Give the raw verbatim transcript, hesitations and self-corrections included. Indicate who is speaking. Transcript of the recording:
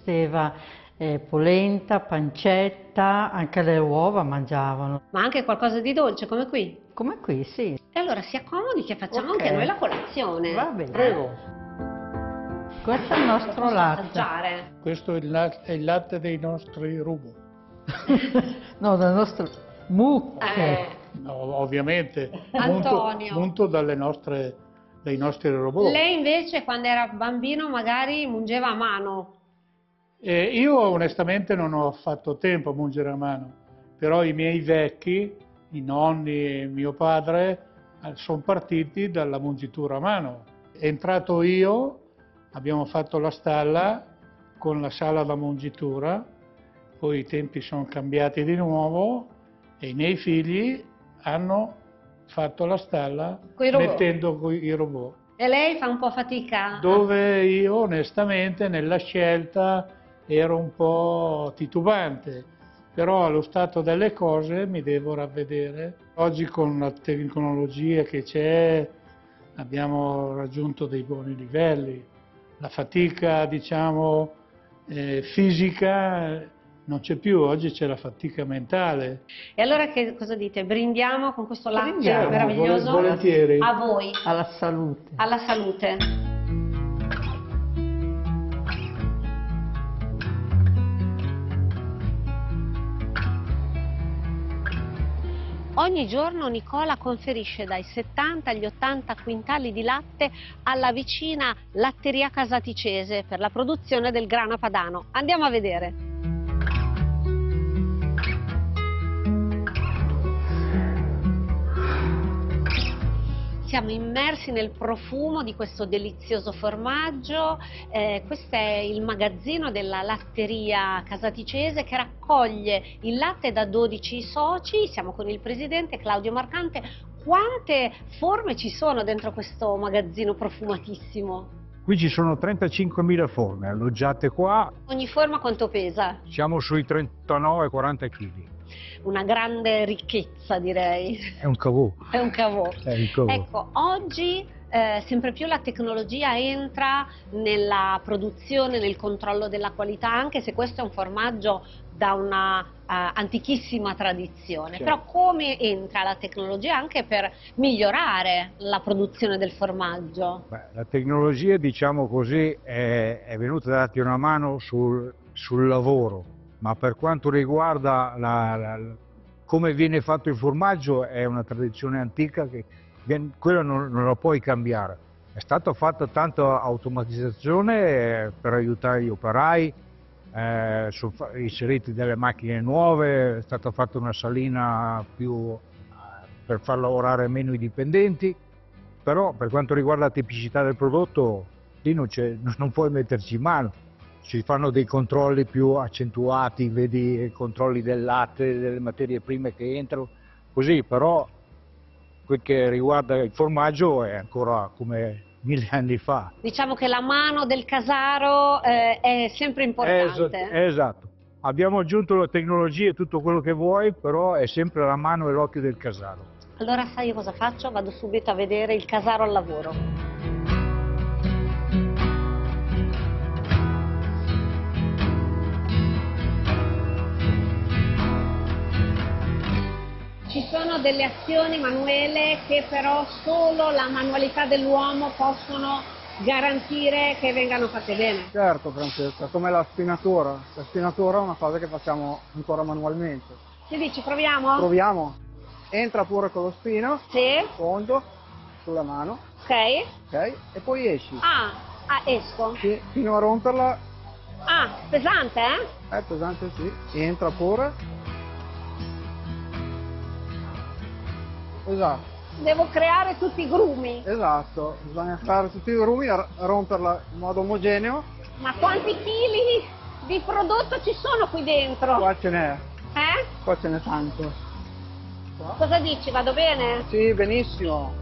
Speaker 1: esisteva eh, polenta, pancetta, anche le uova mangiavano.
Speaker 2: Ma anche qualcosa di dolce, come qui?
Speaker 1: Come qui, sì.
Speaker 2: E allora si accomodi che facciamo
Speaker 1: Ok.
Speaker 2: anche noi la colazione.
Speaker 1: Va bene.
Speaker 3: Prego.
Speaker 1: Questo è il nostro
Speaker 2: Posso
Speaker 1: latte.
Speaker 2: assaggiare?
Speaker 3: Questo è il latte, è il latte dei nostri rubo.
Speaker 1: No, del nostro mucche.
Speaker 2: Eh,
Speaker 3: No, ovviamente,
Speaker 2: Antonio.
Speaker 3: munto, munto dalle nostre, dai nostri robot.
Speaker 2: Lei invece quando era bambino magari mungeva a mano.
Speaker 3: Eh, io onestamente non ho fatto tempo a mungere a mano, però i miei vecchi, i nonni e mio padre, eh, sono partiti dalla mungitura a mano. Entrato io, abbiamo fatto la stalla con la sala da mungitura, poi i tempi sono cambiati di nuovo e i miei figli hanno fatto la stalla
Speaker 2: Coi robot.
Speaker 3: mettendo coi- i robot.
Speaker 2: E lei fa un po' fatica?
Speaker 3: Dove io onestamente nella scelta ero un po' titubante, però allo stato delle cose mi devo ravvedere. Oggi con la tecnologia che c'è abbiamo raggiunto dei buoni livelli. La fatica, diciamo, eh, fisica eh, non c'è più, oggi c'è la fatica mentale.
Speaker 2: E allora che cosa dite? Brindiamo con questo latte
Speaker 1: Brindiamo,
Speaker 2: meraviglioso?
Speaker 3: vole- volentieri.
Speaker 2: A voi,
Speaker 1: Alla salute.
Speaker 2: alla salute. Ogni giorno Nicola conferisce dai settanta agli ottanta quintali di latte alla vicina latteria Casaticese per la produzione del grana padano. Andiamo a vedere. Siamo immersi nel profumo di questo delizioso formaggio. Eh, questo è il magazzino della latteria Casaticese che raccoglie il latte da dodici soci. Siamo con il presidente Claudio Marcante. Quante forme ci sono dentro questo magazzino profumatissimo?
Speaker 4: Qui ci sono trentacinquemila forme alloggiate qua,
Speaker 2: Ogni forma quanto pesa?
Speaker 4: siamo sui trentanove quaranta chili.
Speaker 2: Una grande ricchezza, direi.
Speaker 4: È un cavò.
Speaker 2: È un cavò.
Speaker 4: È il cavò.
Speaker 2: Ecco, oggi eh, sempre più la tecnologia entra nella produzione, nel controllo della qualità, anche se questo è un formaggio da una uh, antichissima tradizione.
Speaker 4: Certo.
Speaker 2: Però come entra la tecnologia anche per migliorare la produzione del formaggio?
Speaker 4: Beh, la tecnologia, diciamo così, è, è venuta a darti una mano sul, sul lavoro, ma per quanto riguarda la, la, come viene fatto il formaggio è una tradizione antica che viene, quella non, non la puoi cambiare. È stata fatta tanta automatizzazione per aiutare gli operai, eh, sono inseriti delle macchine nuove, è stata fatta una salina più eh, per far lavorare meno i dipendenti, però per quanto riguarda la tipicità del prodotto lì non, non puoi metterci mano. Si fanno dei controlli più accentuati, vedi i controlli del latte, delle materie prime che entrano, così, però quel che riguarda il formaggio è ancora come mille anni fa.
Speaker 2: Diciamo che la mano del casaro eh, è sempre importante.
Speaker 4: Esatto, esatto. Abbiamo aggiunto la tecnologia e tutto quello che vuoi, però è sempre la mano e l'occhio del casaro.
Speaker 2: Allora sai cosa faccio? Vado subito a vedere il casaro al lavoro. Ci sono delle azioni, Manuele, che però solo la manualità dell'uomo possono garantire che vengano fatte bene.
Speaker 5: Certo Francesca, come la spinatura. La spinatura è una cosa che facciamo ancora manualmente.
Speaker 2: Che dici, proviamo?
Speaker 5: Proviamo. Entra pure con lo spino,
Speaker 2: Sì,
Speaker 5: fondo, sulla mano,
Speaker 2: ok.
Speaker 5: ok? E poi esci.
Speaker 2: Ah, ah, esco.
Speaker 5: Sì, fino a romperla,
Speaker 2: Ah, pesante, eh?
Speaker 5: è pesante sì. Entra pure. Esatto,
Speaker 2: Devo creare tutti i grumi.
Speaker 5: esatto. Bisogna fare tutti i grumi, a romperla in modo omogeneo.
Speaker 2: Ma quanti chili di prodotto ci sono qui dentro?
Speaker 5: Qua ce n'è,
Speaker 2: Eh?
Speaker 5: qua ce n'è tanto.
Speaker 2: Cosa dici, vado bene?
Speaker 5: Sì, benissimo.